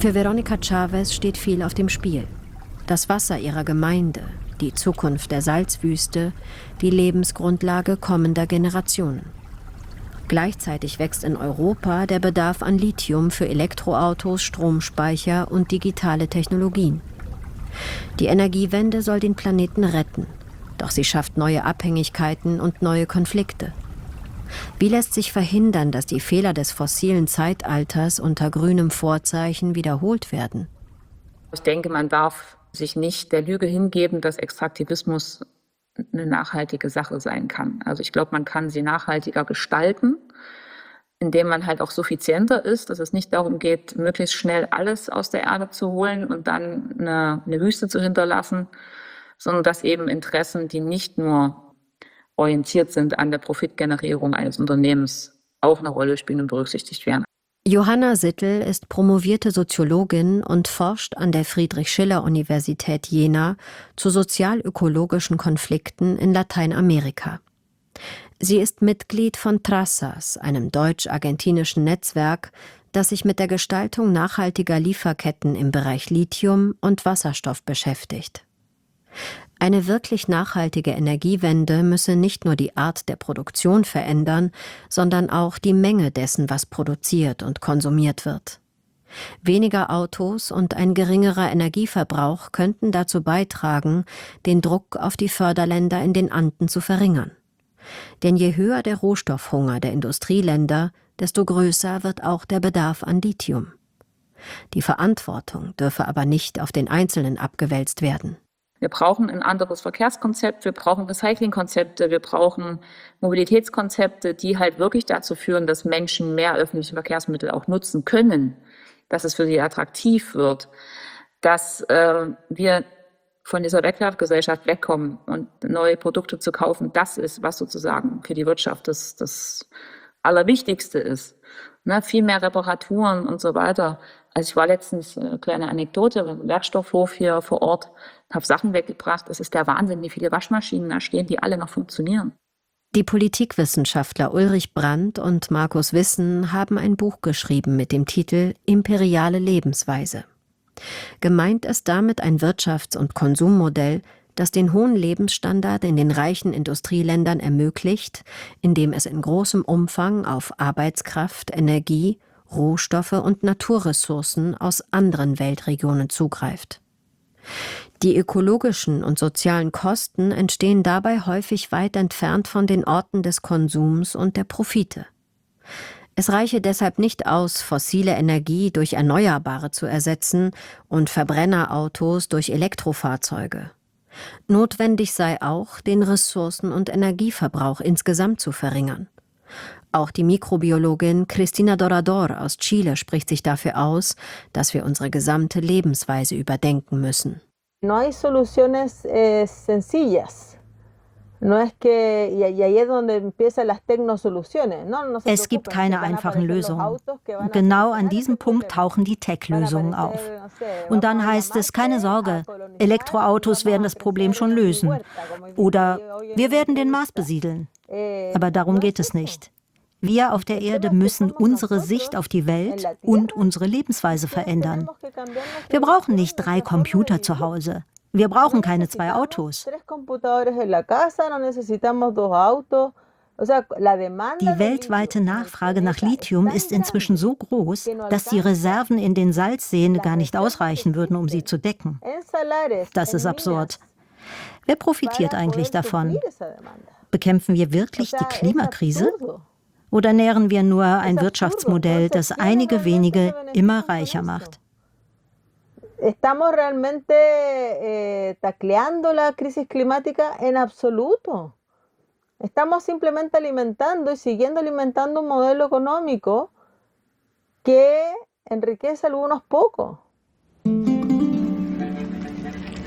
Für Veronica Chavez steht viel auf dem Spiel. Das Wasser ihrer Gemeinde, die Zukunft der Salzwüste, die Lebensgrundlage kommender Generationen. Gleichzeitig wächst in Europa der Bedarf an Lithium für Elektroautos, Stromspeicher und digitale Technologien. Die Energiewende soll den Planeten retten, doch sie schafft neue Abhängigkeiten und neue Konflikte. Wie lässt sich verhindern, dass die Fehler des fossilen Zeitalters unter grünem Vorzeichen wiederholt werden? Ich denke, man darf sich nicht der Lüge hingeben, dass Extraktivismus eine nachhaltige Sache sein kann. Also ich glaube, man kann sie nachhaltiger gestalten, indem man halt auch suffizienter ist, dass es nicht darum geht, möglichst schnell alles aus der Erde zu holen und dann eine Wüste zu hinterlassen, sondern dass eben Interessen, die nicht nur orientiert sind an der Profitgenerierung eines Unternehmens, auch eine Rolle spielen und berücksichtigt werden. Johanna Sittel ist promovierte Soziologin und forscht an der Friedrich-Schiller-Universität Jena zu sozial-ökologischen Konflikten in Lateinamerika. Sie ist Mitglied von Trassas, einem deutsch-argentinischen Netzwerk, das sich mit der Gestaltung nachhaltiger Lieferketten im Bereich Lithium und Wasserstoff beschäftigt. Eine wirklich nachhaltige Energiewende müsse nicht nur die Art der Produktion verändern, sondern auch die Menge dessen, was produziert und konsumiert wird. Weniger Autos und ein geringerer Energieverbrauch könnten dazu beitragen, den Druck auf die Förderländer in den Anden zu verringern. Denn je höher der Rohstoffhunger der Industrieländer, desto größer wird auch der Bedarf an Lithium. Die Verantwortung dürfe aber nicht auf den Einzelnen abgewälzt werden. Wir brauchen ein anderes Verkehrskonzept, wir brauchen Recyclingkonzepte, wir brauchen Mobilitätskonzepte, die halt wirklich dazu führen, dass Menschen mehr öffentliche Verkehrsmittel auch nutzen können, dass es für sie attraktiv wird, dass wir von dieser Wegwerfgesellschaft wegkommen und neue Produkte zu kaufen. Das ist, was sozusagen für die Wirtschaft das Allerwichtigste ist. Ne, viel mehr Reparaturen und so weiter. Also ich war letztens, kleine Anekdote, im Werkstoffhof hier vor Ort, habe Sachen weggebracht. Es ist der Wahnsinn, wie viele Waschmaschinen da stehen, die alle noch funktionieren. Die Politikwissenschaftler Ulrich Brandt und Markus Wissen haben ein Buch geschrieben mit dem Titel »Imperiale Lebensweise«. Gemeint ist damit ein Wirtschafts- und Konsummodell, das den hohen Lebensstandard in den reichen Industrieländern ermöglicht, indem es in großem Umfang auf Arbeitskraft, Energie, Rohstoffe und Naturressourcen aus anderen Weltregionen zugreift. Die ökologischen und sozialen Kosten entstehen dabei häufig weit entfernt von den Orten des Konsums und der Profite. Es reiche deshalb nicht aus, fossile Energie durch Erneuerbare zu ersetzen und Verbrennerautos durch Elektrofahrzeuge. Notwendig sei auch, den Ressourcen- und Energieverbrauch insgesamt zu verringern. Auch die Mikrobiologin Cristina Dorador aus Chile spricht sich dafür aus, dass wir unsere gesamte Lebensweise überdenken müssen. No hay soluciones sencillas. Es gibt keine einfachen Lösungen. Genau an diesem Punkt tauchen die Tech-Lösungen auf. Und dann heißt es, keine Sorge, Elektroautos werden das Problem schon lösen. Oder wir werden den Mars besiedeln. Aber darum geht es nicht. Wir auf der Erde müssen unsere Sicht auf die Welt und unsere Lebensweise verändern. Wir brauchen nicht 3 Computer zu Hause. Wir brauchen keine 2 Autos. Die weltweite Nachfrage nach Lithium ist inzwischen so groß, dass die Reserven in den Salzseen gar nicht ausreichen würden, um sie zu decken. Das ist absurd. Wer profitiert eigentlich davon? Bekämpfen wir wirklich die Klimakrise? Oder nähren wir nur ein Wirtschaftsmodell, das einige wenige immer reicher macht? ¿Estamos realmente tacleando la crisis climática? En absoluto. Estamos simplemente alimentando y siguiendo alimentando un modelo económico que enriquece a algunos pocos.